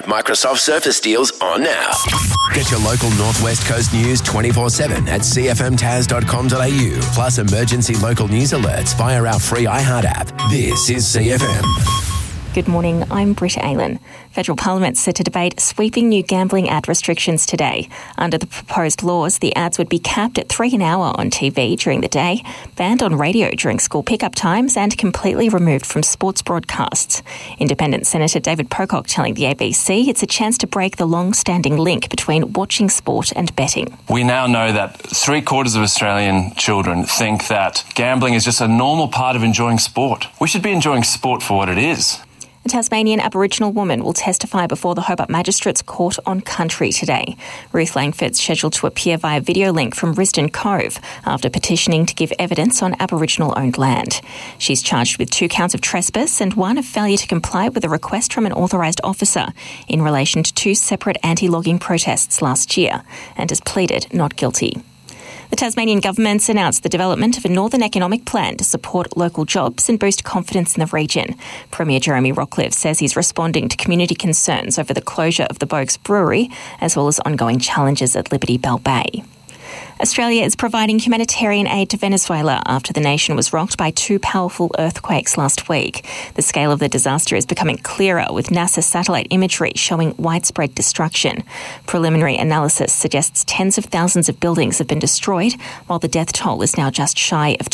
Microsoft Surface deals on now. Get your local Northwest Coast news 24/7 at cfmtaz.com.au. Plus emergency local news alerts via our free iHeart app. This is CFM. Good morning, I'm Britta Aylan. Federal Parliament set to debate sweeping new gambling ad restrictions today. Under the proposed laws, the ads would be capped at 3 an hour on TV during the day, banned on radio during school pickup times and completely removed from sports broadcasts. Independent Senator David Pocock telling the ABC it's a chance to break the long-standing link between watching sport and betting. We now know that 3/4 of Australian children think that gambling is just a normal part of enjoying sport. We should be enjoying sport for what it is. A Tasmanian Aboriginal woman will testify before the Hobart Magistrates Court on Country today. Ruth Langford's scheduled to appear via video link from Risdon Cove after petitioning to give evidence on Aboriginal-owned land. She's charged with 2 counts of trespass and 1 of failure to comply with a request from an authorised officer in relation to 2 separate anti-logging protests last year and has pleaded not guilty. The Tasmanian government's announced the development of a Northern Economic Plan to support local jobs and boost confidence in the region. Premier Jeremy Rockliff says he's responding to community concerns over the closure of the Boakes Brewery, as well as ongoing challenges at Liberty Bell Bay. Australia is providing humanitarian aid to Venezuela after the nation was rocked by 2 powerful earthquakes last week. The scale of the disaster is becoming clearer, with NASA satellite imagery showing widespread destruction. Preliminary analysis suggests tens of thousands of buildings have been destroyed, while the death toll is now just shy of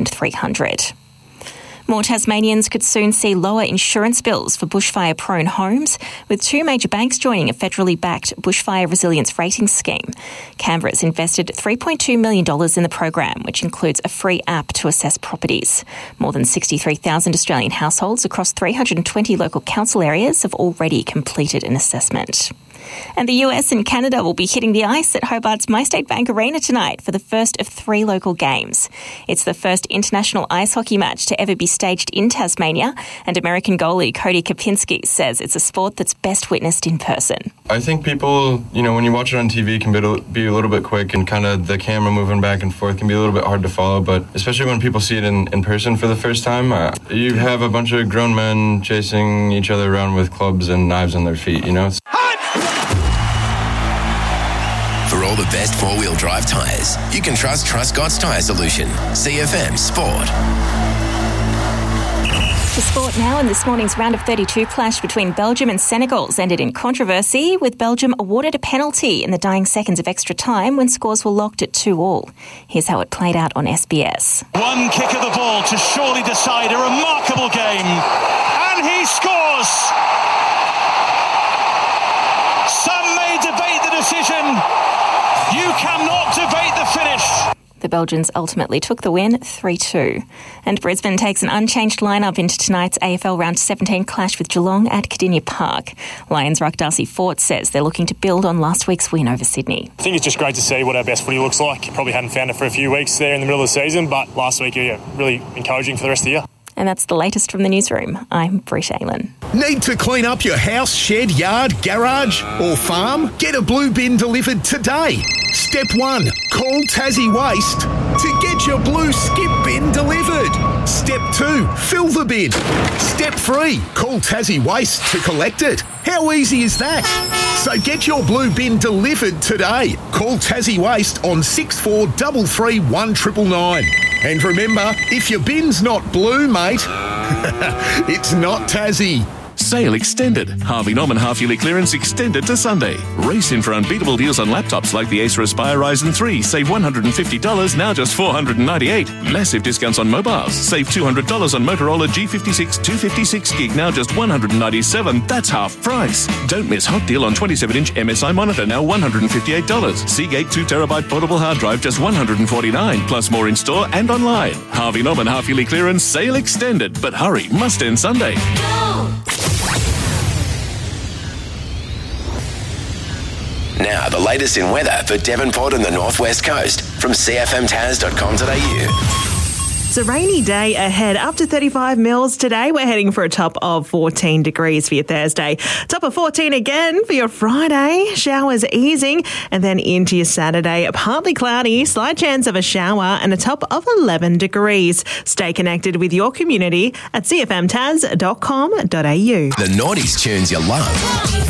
2,300. More Tasmanians could soon see lower insurance bills for bushfire-prone homes, with 2 major banks joining a federally backed bushfire resilience rating scheme. Canberra's invested $3.2 million in the program, which includes a free app to assess properties. More than 63,000 Australian households across 320 local council areas have already completed an assessment. And the US and Canada will be hitting the ice at Hobart's MyState Bank Arena tonight for the first of 3 local games. It's the first international ice hockey match to ever be staged in Tasmania, and American goalie Cody Kopinski says it's a sport that's best witnessed in person. I think people, when you watch it on TV, can be a little bit quick, and kind of the camera moving back and forth can be a little bit hard to follow, but especially when people see it in person for the first time, you have a bunch of grown men chasing each other around with clubs and knives on their feet, For all the best 4-wheel drive tyres, you can trust Truscott's Tyre Solution. CFM Sport. To sport now, and this morning's round of 32 clash between Belgium and Senegal ended in controversy, with Belgium awarded a penalty in the dying seconds of extra time when scores were locked at 2-2. Here's how it played out on SBS. One kick of the ball to surely decide a remarkable game, and he scores! Some may debate the decision. You cannot debate the finish. The Belgians ultimately took the win 3-2. And Brisbane takes an unchanged lineup into tonight's AFL Round 17 clash with Geelong at Cardinia Park. Lions ruck Darcy Fort says they're looking to build on last week's win over Sydney. I think it's just great to see what our best footy looks like. Probably hadn't found it for a few weeks there in the middle of the season, but last week, really encouraging for the rest of the year. And that's the latest from the newsroom. I'm Britta Aylan. Need to clean up your house, shed, yard, garage or farm? Get a blue bin delivered today. Step 1, call Tassie Waste to get your blue skip bin delivered. Step 2, fill the bin. Step 3, call Tassie Waste to collect it. How easy is that? So get your blue bin delivered today. Call Tassie Waste on 6433 1999. And remember, if your bin's not blue, mate, it's not Tassie. Sale extended. Harvey Norman half-yearly clearance extended to Sunday. Race in for unbeatable deals on laptops like the Acer Aspire Ryzen 3. Save $150, now just $498. Massive discounts on mobiles. Save $200 on Motorola G56 256GB, now just $197. That's half price. Don't miss hot deal on 27-inch MSI monitor, now $158. Seagate 2TB portable hard drive, just $149. Plus more in store and online. Harvey Norman half-yearly clearance, sale extended. But hurry, must end Sunday. Now, the latest in weather for Devonport and the Northwest Coast from cfmtaz.com.au. It's a rainy day ahead, up to 35 mils today. We're heading for a top of 14 degrees for your Thursday. Top of 14 again for your Friday. Showers easing, and then into your Saturday. Partly cloudy, slight chance of a shower, and a top of 11 degrees. Stay connected with your community at cfmtaz.com.au. The Naughties tunes you love.